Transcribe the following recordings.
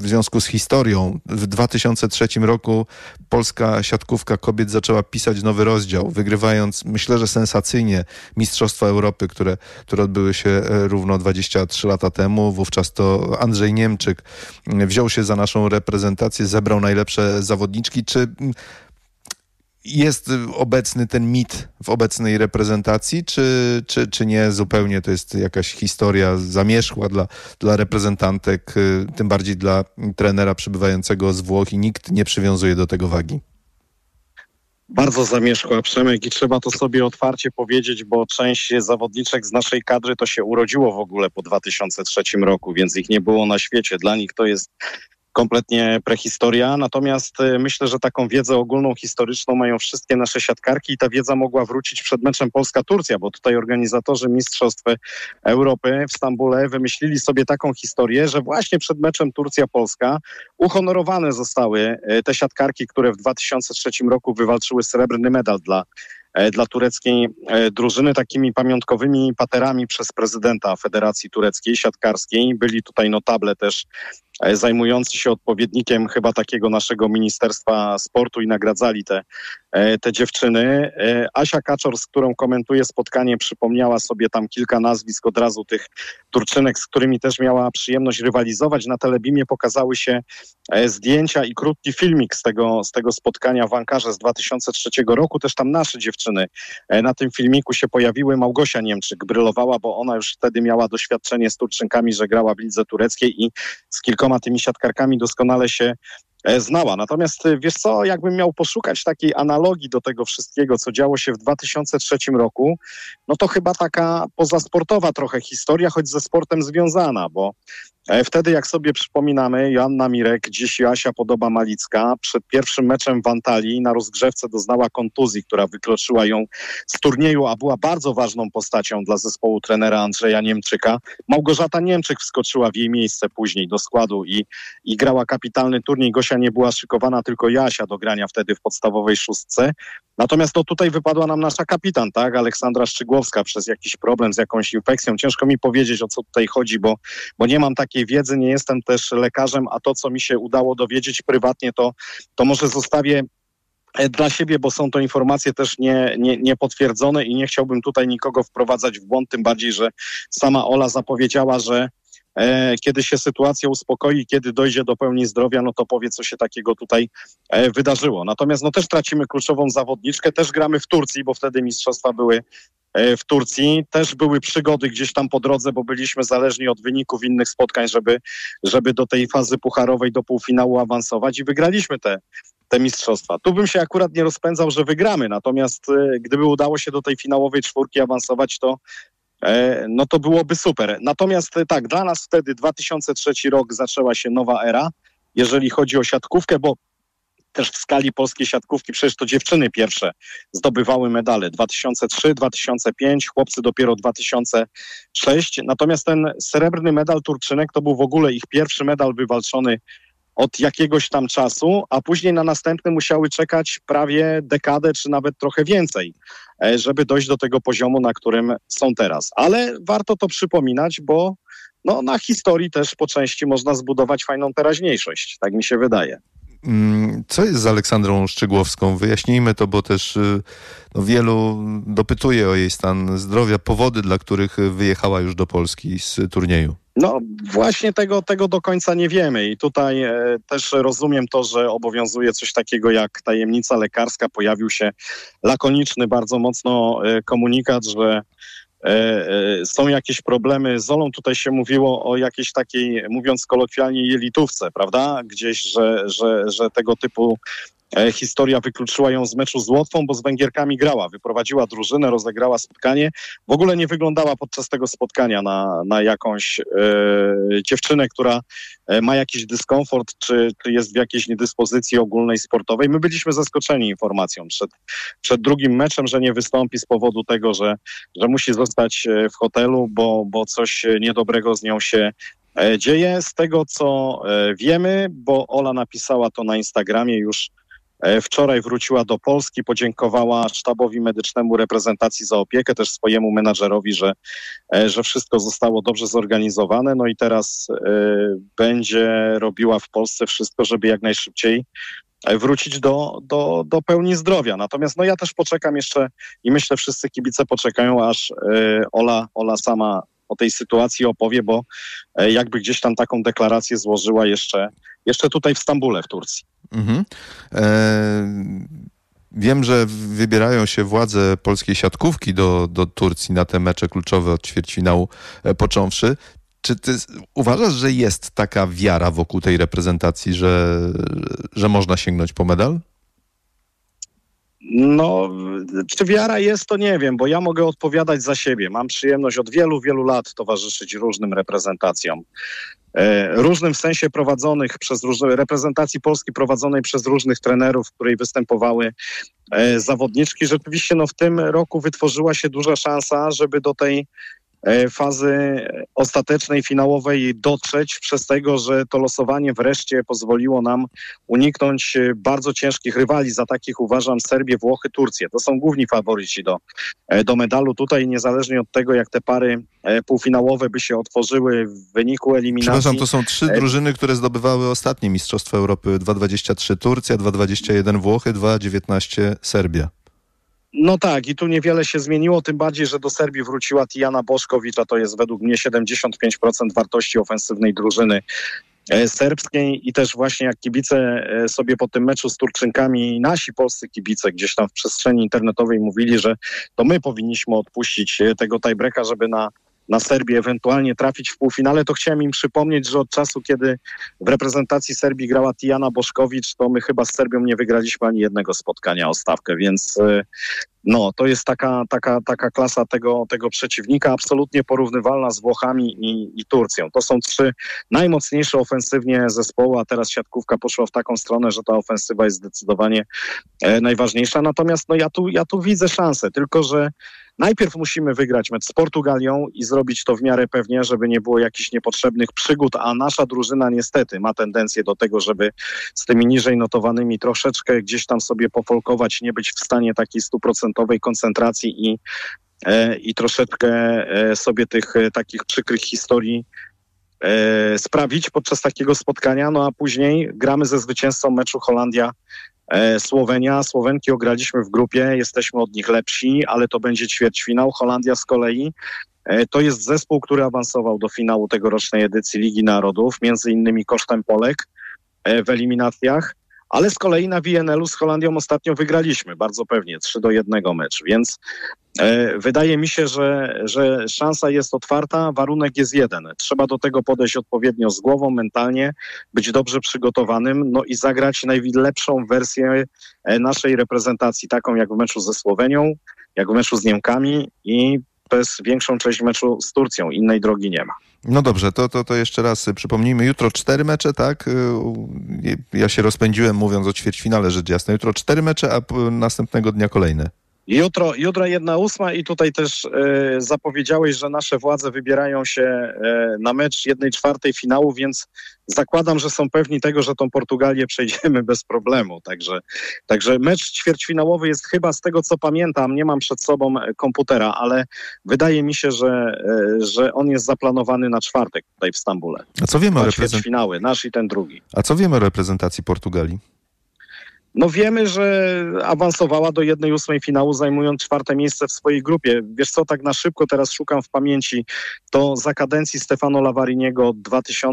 związku z historią. W 2003 roku polska siatkówka kobiet zaczęła pisać nowy rozdział, wygrywając, myślę, że sensacyjnie, Mistrzostwa Europy, które odbyły się równo 23 lata temu. Wówczas to Andrzej Niemczyk wziął się za naszą reprezentację, zebrał najlepsze zawodniczki. Czy jest obecny ten mit w obecnej reprezentacji, czy nie zupełnie to jest jakaś historia zamierzchła dla reprezentantek, tym bardziej dla trenera przybywającego z Włoch i nikt nie przywiązuje do tego wagi? Bardzo zamierzchła, Przemek, i trzeba to sobie otwarcie powiedzieć, bo część zawodniczek z naszej kadry to się urodziło w ogóle po 2003 roku, więc ich nie było na świecie. Dla nich to jest kompletnie prehistoria, natomiast myślę, że taką wiedzę ogólną, historyczną mają wszystkie nasze siatkarki i ta wiedza mogła wrócić przed meczem Polska-Turcja, bo tutaj organizatorzy Mistrzostw Europy w Stambule wymyślili sobie taką historię, że właśnie przed meczem Turcja-Polska uhonorowane zostały te siatkarki, które w 2003 roku wywalczyły srebrny medal dla tureckiej drużyny, takimi pamiątkowymi paterami przez prezydenta Federacji Tureckiej Siatkarskiej. Byli tutaj notable też zajmujący się odpowiednikiem chyba takiego naszego Ministerstwa Sportu i nagradzali te dziewczyny. Asia Kaczor, z którą komentuję spotkanie, przypomniała sobie tam kilka nazwisk od razu tych Turczynek, z którymi też miała przyjemność rywalizować. Na Telebimie pokazały się zdjęcia i krótki filmik z tego spotkania w Ankarze z 2003 roku. Też tam nasze dziewczyny na tym filmiku się pojawiły. Małgosia Niemczyk brylowała, bo ona już wtedy miała doświadczenie z Turczynkami, że grała w lidze tureckiej i z kilkoma tymi siatkarkami doskonale się znała. Natomiast wiesz co, jakbym miał poszukać takiej analogii do tego wszystkiego, co działo się w 2003 roku, no to chyba taka pozasportowa trochę historia, choć ze sportem związana, bo wtedy, jak sobie przypominamy, Joanna Mirek, dziś Joasia Podoba-Malicka, przed pierwszym meczem w Antalii na rozgrzewce doznała kontuzji, która wykluczyła ją z turnieju, a była bardzo ważną postacią dla zespołu trenera Andrzeja Niemczyka. Małgorzata Niemczyk wskoczyła w jej miejsce później do składu i grała kapitalny turniej. Gosia nie była szykowana, tylko Joasia do grania wtedy w podstawowej szóstce. Natomiast no tutaj wypadła nam nasza kapitan, tak? Aleksandra Szczygłowska przez jakiś problem z jakąś infekcją. Ciężko mi powiedzieć, o co tutaj chodzi, bo nie mam takiej wiedzy, nie jestem też lekarzem, a to, co mi się udało dowiedzieć prywatnie, to może zostawię dla siebie, bo są to informacje też niepotwierdzone i nie chciałbym tutaj nikogo wprowadzać w błąd, tym bardziej, że sama Ola zapowiedziała, że kiedy się sytuacja uspokoi, kiedy dojdzie do pełni zdrowia, no to powie, co się takiego tutaj wydarzyło. Natomiast no też tracimy kluczową zawodniczkę, też gramy w Turcji, bo wtedy mistrzostwa były w Turcji. Też były przygody gdzieś tam po drodze, bo byliśmy zależni od wyników innych spotkań, żeby do tej fazy pucharowej, do półfinału awansować i wygraliśmy te mistrzostwa. Tu bym się akurat nie rozpędzał, że wygramy, natomiast gdyby udało się do tej finałowej czwórki awansować, no to byłoby super. Natomiast tak, dla nas wtedy 2003 rok zaczęła się nowa era, jeżeli chodzi o siatkówkę, bo też w skali polskiej siatkówki przecież to dziewczyny pierwsze zdobywały medale. 2003, 2005, chłopcy dopiero 2006. Natomiast ten srebrny medal Turczynek to był w ogóle ich pierwszy medal wywalczony od jakiegoś tam czasu, a później na następny musiały czekać prawie dekadę, czy nawet trochę więcej, żeby dojść do tego poziomu, na którym są teraz. Ale warto to przypominać, bo no, na historii też po części można zbudować fajną teraźniejszość. Tak mi się wydaje. Co jest z Aleksandrą Szczygłowską? Wyjaśnijmy to, bo też wielu dopytuje o jej stan zdrowia, powody, dla których wyjechała już do Polski z turnieju. No właśnie tego do końca nie wiemy i tutaj też rozumiem to, że obowiązuje coś takiego jak tajemnica lekarska. Pojawił się lakoniczny bardzo mocno komunikat, że są jakieś problemy z Olą. Tutaj się mówiło o jakiejś takiej, mówiąc kolokwialnie, jelitówce, prawda? Gdzieś, że tego typu historia wykluczyła ją z meczu z Łotwą, bo z Węgierkami grała. Wyprowadziła drużynę, rozegrała spotkanie. W ogóle nie wyglądała podczas tego spotkania na jakąś dziewczynę, która ma jakiś dyskomfort, czy jest w jakiejś niedyspozycji ogólnej sportowej. My byliśmy zaskoczeni informacją przed drugim meczem, że nie wystąpi z powodu tego, że musi zostać w hotelu, bo coś niedobrego z nią się dzieje. Z tego, co wiemy, bo Ola napisała to na Instagramie już Wczoraj wróciła do Polski, podziękowała sztabowi medycznemu reprezentacji za opiekę, też swojemu menadżerowi, że wszystko zostało dobrze zorganizowane. No i teraz będzie robiła w Polsce wszystko, żeby jak najszybciej wrócić do pełni zdrowia. Natomiast ja też poczekam jeszcze i myślę, wszyscy kibice poczekają, aż Ola sama o tej sytuacji opowie, bo jakby gdzieś tam taką deklarację złożyła jeszcze tutaj w Stambule, w Turcji. Mhm. Wiem, że wybierają się władze polskiej siatkówki do Turcji na te mecze kluczowe od ćwierćfinału począwszy. Czy ty uważasz, że jest taka wiara wokół tej reprezentacji, że można sięgnąć po medal? Czy wiara jest, to nie wiem, bo ja mogę odpowiadać za siebie. Mam przyjemność od wielu, wielu lat towarzyszyć różnym reprezentacjom. Różnym w sensie prowadzonych przez reprezentacji Polski prowadzonej przez różnych trenerów, w której występowały zawodniczki. Rzeczywiście w tym roku wytworzyła się duża szansa, żeby do tej fazy ostatecznej, finałowej dotrzeć przez tego, że to losowanie wreszcie pozwoliło nam uniknąć bardzo ciężkich rywali. Za takich uważam Serbię, Włochy, Turcję. To są główni faworyci do medalu. Tutaj niezależnie od tego, jak te pary półfinałowe by się otworzyły w wyniku eliminacji. Przepraszam, to są 3 drużyny, które zdobywały ostatnie Mistrzostwa Europy. 2,23 Turcja, 2,21 Włochy, 2,19 Serbia. Tak, i tu niewiele się zmieniło, tym bardziej, że do Serbii wróciła Tijana Boszkowicz, a to jest według mnie 75% wartości ofensywnej drużyny serbskiej i też właśnie jak kibice sobie po tym meczu z Turczynkami, nasi polscy kibice gdzieś tam w przestrzeni internetowej mówili, że to my powinniśmy odpuścić tego tiebreaka, żeby na Serbię ewentualnie trafić w półfinale, to chciałem im przypomnieć, że od czasu, kiedy w reprezentacji Serbii grała Tijana Boszkowicz, to my chyba z Serbią nie wygraliśmy ani jednego spotkania o stawkę, więc to jest taka klasa tego przeciwnika, absolutnie porównywalna z Włochami i Turcją. To są 3 najmocniejsze ofensywnie zespoły, a teraz siatkówka poszła w taką stronę, że ta ofensywa jest zdecydowanie najważniejsza. Natomiast ja tu widzę szansę, tylko że najpierw musimy wygrać mecz z Portugalią i zrobić to w miarę pewnie, żeby nie było jakichś niepotrzebnych przygód, a nasza drużyna niestety ma tendencję do tego, żeby z tymi niżej notowanymi troszeczkę gdzieś tam sobie pofolkować, nie być w stanie takiej 100% koncentracji i troszeczkę sobie tych takich przykrych historii sprawić podczas takiego spotkania, a później gramy ze zwycięzcą meczu Holandia-Słowenia. Słowenki ograliśmy w grupie, jesteśmy od nich lepsi, ale to będzie ćwierćfinał. Holandia z kolei to jest zespół, który awansował do finału tegorocznej edycji Ligi Narodów, między innymi kosztem Polek w eliminacjach, ale z kolei na WNL-u z Holandią ostatnio wygraliśmy, bardzo pewnie, 3-1 mecz, więc wydaje mi się, że szansa jest otwarta, warunek jest jeden. Trzeba do tego podejść odpowiednio z głową, mentalnie, być dobrze przygotowanym, i zagrać najlepszą wersję naszej reprezentacji, taką jak w meczu ze Słowenią, jak w meczu z Niemkami i przez większą część meczu z Turcją. Innej drogi nie ma. No dobrze, to jeszcze raz przypomnijmy. Jutro 4 mecze, tak? Ja się rozpędziłem mówiąc o ćwierćfinale, rzecz jasna. Jutro 4 mecze, a następnego dnia kolejne. Jutro 1/8 i tutaj też zapowiedziałeś, że nasze władze wybierają się na mecz 1/4 finału, więc zakładam, że są pewni tego, że tą Portugalię przejdziemy bez problemu. Także mecz ćwierćfinałowy jest chyba, z tego co pamiętam, nie mam przed sobą komputera, ale wydaje mi się, że on jest zaplanowany na czwartek tutaj w Stambule. A co wiemy o ćwierćfinały, nasz i ten drugi. A co wiemy o reprezentacji Portugalii? Wiemy, że awansowała do 1/8 finału, zajmując 4. miejsce w swojej grupie. Wiesz co, tak na szybko teraz szukam w pamięci, to za kadencji Stefano Lavariniego od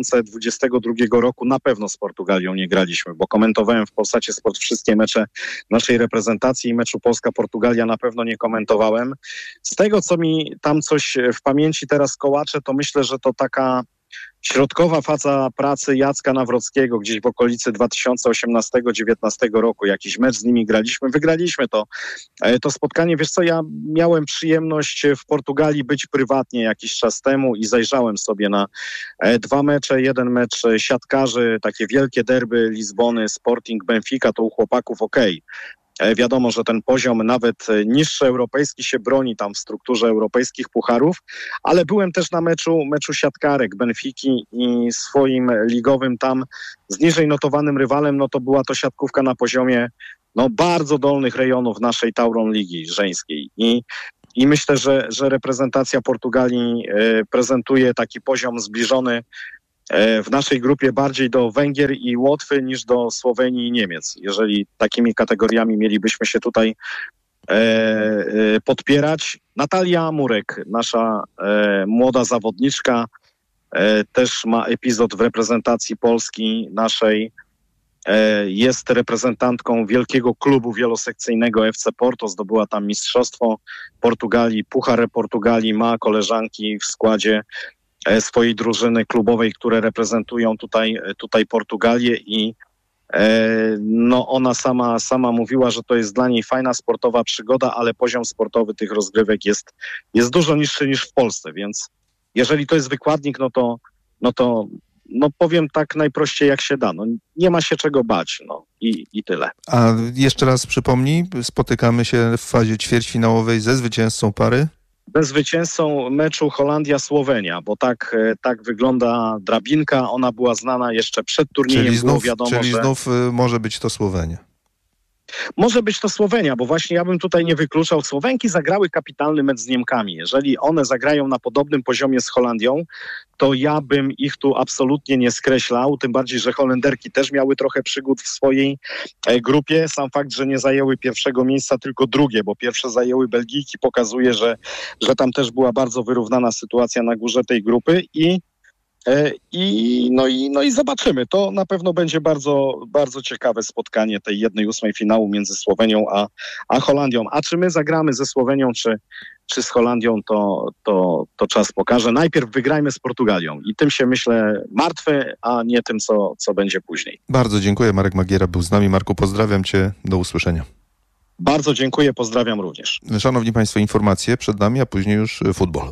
2022 roku na pewno z Portugalią nie graliśmy, bo komentowałem w Polsacie Sport wszystkie mecze naszej reprezentacji i meczu Polska-Portugalia na pewno nie komentowałem. Z tego, co mi tam coś w pamięci teraz kołacze, to myślę, że to taka środkowa faza pracy Jacka Nawrockiego gdzieś w okolicy 2018-2019 roku. Jakiś mecz z nimi graliśmy, wygraliśmy to spotkanie. Wiesz co, ja miałem przyjemność w Portugalii być prywatnie jakiś czas temu i zajrzałem sobie na 2 mecze. Jeden mecz siatkarzy, takie wielkie derby Lizbony, Sporting, Benfica, to u chłopaków okej. Wiadomo, że ten poziom nawet niższy europejski się broni tam w strukturze europejskich pucharów, ale byłem też na meczu siatkarek Benfiki i swoim ligowym tam z niżej notowanym rywalem, no to była to siatkówka na poziomie bardzo dolnych rejonów naszej Tauron Ligi żeńskiej. I myślę, że reprezentacja Portugalii prezentuje taki poziom zbliżony w naszej grupie bardziej do Węgier i Łotwy niż do Słowenii i Niemiec. Jeżeli takimi kategoriami mielibyśmy się tutaj podpierać. Natalia Murek, nasza młoda zawodniczka, też ma epizod w reprezentacji Polski naszej. Jest reprezentantką wielkiego klubu wielosekcyjnego FC Porto, zdobyła tam mistrzostwo Portugalii, Puchar Portugalii, ma koleżanki w składzie swojej drużyny klubowej, które reprezentują tutaj Portugalię i ona sama mówiła, że to jest dla niej fajna sportowa przygoda, ale poziom sportowy tych rozgrywek jest dużo niższy niż w Polsce, więc jeżeli to jest wykładnik, no to powiem tak najprościej jak się da. Nie ma się czego bać, i tyle. A jeszcze raz przypomnij, spotykamy się w fazie ćwierćfinałowej ze zwycięzcą pary? Ze zwycięzcą meczu Holandia-Słowenia, bo tak wygląda drabinka. Ona była znana jeszcze przed turniejem. Czyli znów może być to Słowenia. Może być to Słowenia, bo właśnie ja bym tutaj nie wykluczał. Słowenki zagrały kapitalny mecz z Niemkami. Jeżeli one zagrają na podobnym poziomie z Holandią, to ja bym ich tu absolutnie nie skreślał, tym bardziej, że Holenderki też miały trochę przygód w swojej grupie. Sam fakt, że nie zajęły pierwszego miejsca, tylko drugie, bo pierwsze zajęły Belgijki, pokazuje, że tam też była bardzo wyrównana sytuacja na górze tej grupy i zobaczymy. To na pewno będzie bardzo, bardzo ciekawe spotkanie tej 1/8 finału między Słowenią a Holandią. A czy my zagramy ze Słowenią, czy z Holandią, to czas pokaże. Najpierw wygrajmy z Portugalią i tym się, myślę, martwy, a nie tym, co będzie później. Bardzo dziękuję. Marek Magiera był z nami. Marku, pozdrawiam cię. Do usłyszenia. Bardzo dziękuję. Pozdrawiam również. Szanowni Państwo, informacje przed nami, a później już futbol.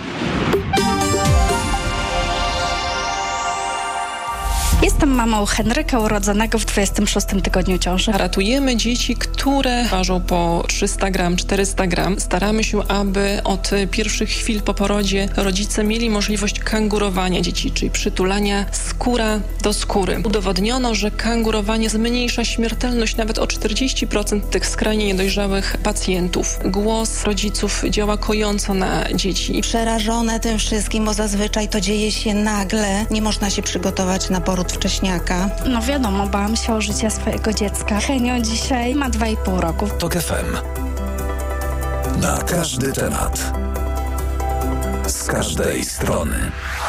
Jestem mamą Henryka, urodzonego w 26 tygodniu ciąży. Ratujemy dzieci, które ważą po 300 gram, 400 gram. Staramy się, aby od pierwszych chwil po porodzie rodzice mieli możliwość kangurowania dzieci, czyli przytulania skóra do skóry. Udowodniono, że kangurowanie zmniejsza śmiertelność nawet o 40% tych skrajnie niedojrzałych pacjentów. Głos rodziców działa kojąco na dzieci. Przerażone tym wszystkim, bo zazwyczaj to dzieje się nagle. Nie można się przygotować na poród wcześniaka. Wiadomo, bałam się o życie swojego dziecka. Henio dzisiaj ma 2,5 roku. TOK FM. Na każdy temat. Z każdej strony.